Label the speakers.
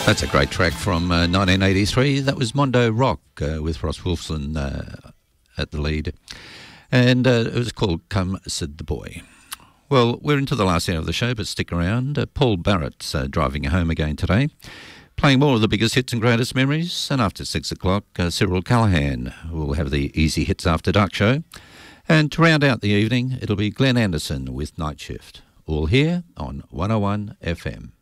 Speaker 1: That's a great track from 1983. That was Mondo Rock with Ross Wolfson at the lead. And it was called Come Said the Boy. Well, we're into the last hour of the show, but stick around. Paul Barrett's driving you home again today, playing more of the biggest hits and greatest memories. And after 6 o'clock, Cyril Callahan will have the Easy Hits After Dark show. And to round out the evening, it'll be Glenn Anderson with Night Shift. All here on 101 FM.